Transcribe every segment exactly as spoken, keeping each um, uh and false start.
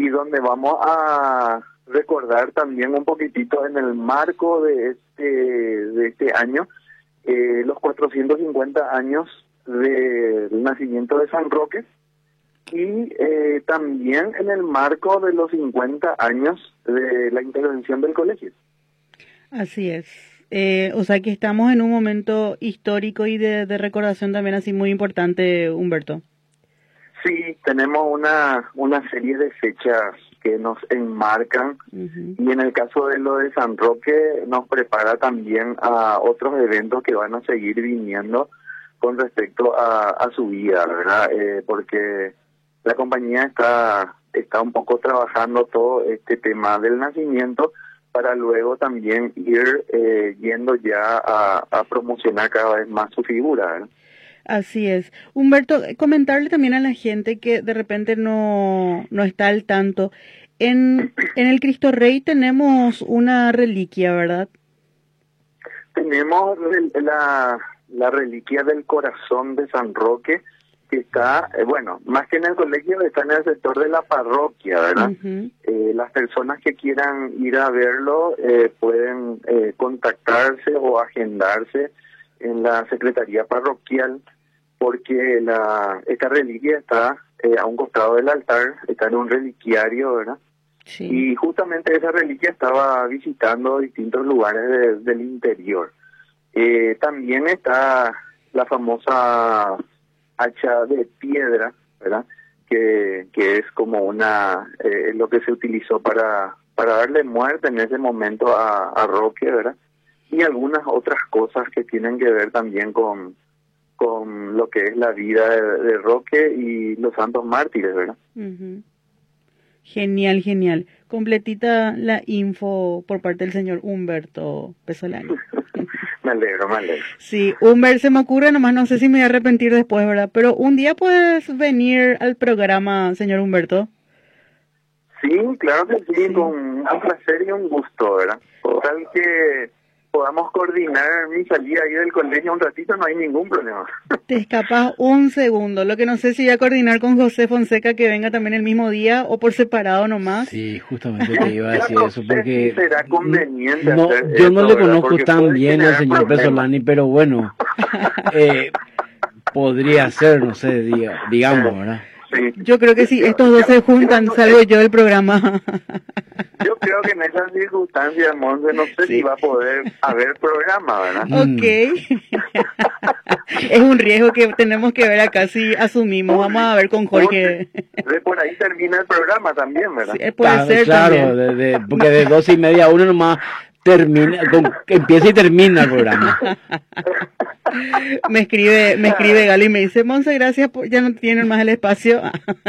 y donde vamos a recordar también un poquitito en el marco de este, de este año, eh, los cuatrocientos cincuenta años del nacimiento de San Roque, y eh, también en el marco de los cincuenta años de la intervención del colegio. Así es. Eh, o sea que estamos en un momento histórico y de, de recordación también así muy importante, Humberto. Sí, tenemos una, una serie de fechas que nos enmarcan, uh-huh. y en el caso de lo de San Roque nos prepara también a otros eventos que van a seguir viniendo con respecto a, a su vida, ¿verdad? Eh, porque la compañía está, está un poco trabajando todo este tema del nacimiento para luego también ir eh, yendo ya a, a promocionar cada vez más su figura, ¿verdad? Así es. Humberto, comentarle también a la gente que de repente no, no está al tanto. En, en el Cristo Rey tenemos una reliquia, ¿verdad? Tenemos la, la reliquia del corazón de San Roque, que está, eh, bueno, más que en el colegio, está en el sector de la parroquia, ¿verdad? Uh-huh. Eh, las personas que quieran ir a verlo eh, pueden eh, contactarse o agendarse en la Secretaría Parroquial, porque la esta reliquia está eh, a un costado del altar, está en un reliquiario, ¿verdad? Sí. Y justamente esa reliquia estaba visitando distintos lugares de, del interior. Eh, también está la famosa hacha de piedra, ¿verdad? Que, que es como una, eh, lo que se utilizó para, para darle muerte en ese momento a, a Roque, ¿verdad? Y algunas otras cosas que tienen que ver también con con lo que es la vida de, de Roque y los santos mártires, ¿verdad? Uh-huh. Genial, genial. Completita la info por parte del señor Humberto Pesolani. Me alegro, me alegro. Sí, Humberto, se me ocurre, nomás no sé si me voy a arrepentir después, ¿verdad? Pero un día puedes venir al programa, señor Humberto. Sí, claro que sí, sí. Con un placer y un gusto, ¿verdad? Tal que podamos coordinar mi salida ahí del colegio un ratito, no hay ningún problema. Te escapas un segundo. Lo que no sé si voy a coordinar con José Fonseca que venga también el mismo día o por separado nomás. Sí, justamente te iba a decir eso porque sí será conveniente no, hacer yo eso, no le ¿verdad? conozco Porque tan bien al señor problemas. Pesolani, pero bueno, eh, podría ser, no sé, diga, digamos, ¿verdad? Sí. Yo creo que si estos dos se juntan, salgo yo del programa. Yo creo que en esas circunstancias, Monse, no sé sí. si va a poder haber programa, ¿verdad? Ok. Es un riesgo que tenemos que ver acá si asumimos. Vamos a ver con Jorge. De por ahí termina el programa también, ¿verdad? Sí, puede claro, ser claro, también. De, de, porque de doce y media a una nomás termina, con, empieza y termina el programa. Me escribe, me escribe Gali y me dice, Monse, gracias, por, ya no tienen más el espacio.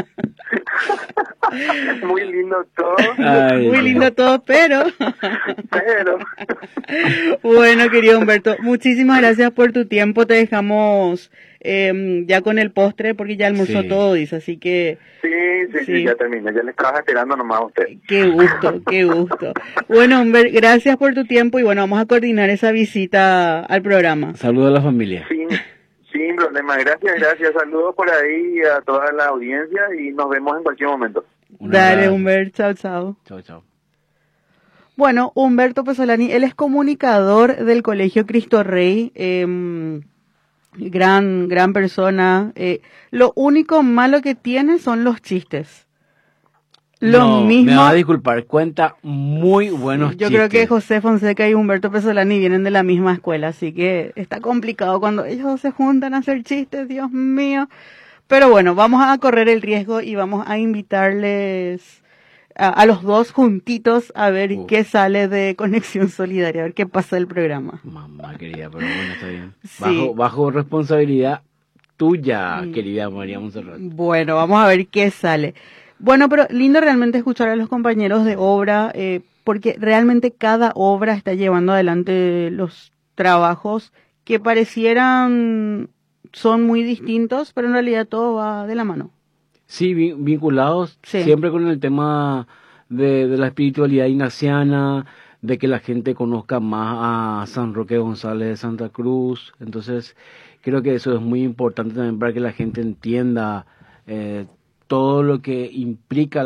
Muy lindo todo. Ay, Muy lindo todo, pero... pero... Bueno, querido Humberto, muchísimas gracias por tu tiempo. Te dejamos eh, ya con el postre porque ya almorzó sí. todo, dice, así que... Sí, sí, sí, sí, ya terminé. Ya le estaba esperando nomás a usted. Qué gusto, qué gusto. Bueno, Humberto, gracias por tu tiempo y bueno, vamos a coordinar esa visita al programa. Saludos a la familia. Sí. Sin problema, gracias, gracias. Saludos por ahí a toda la audiencia y nos vemos en cualquier momento. Dale, Humberto, chao, chao. Chao, chao. Bueno, Humberto Pesolani, él es comunicador del Colegio Cristo Rey, eh, gran, gran persona. Eh, lo único malo que tiene son los chistes. Lo no, mismo, me va a disculpar, cuenta muy buenos yo chistes. creo que José Fonseca y Humberto Pesolani vienen de la misma escuela, así que está complicado cuando ellos se juntan a hacer chistes, Dios mío. Pero bueno, vamos a correr el riesgo y vamos a invitarles a, a los dos juntitos a ver uh. qué sale de Conexión Solidaria, a ver qué pasa del programa. Mamá querida, pero bueno, está bien. Sí. Bajo, bajo responsabilidad tuya, mm. querida María Monserrat. Bueno, vamos a ver qué sale. Bueno, pero lindo realmente escuchar a los compañeros de obra, eh, porque realmente cada obra está llevando adelante los trabajos que parecieran son muy distintos, pero en realidad todo va de la mano. Sí, vinculados sí. siempre con el tema de, de la espiritualidad ignaciana, de que la gente conozca más a San Roque González de Santa Cruz. Entonces, creo que eso es muy importante también para que la gente entienda eh, todo lo que implica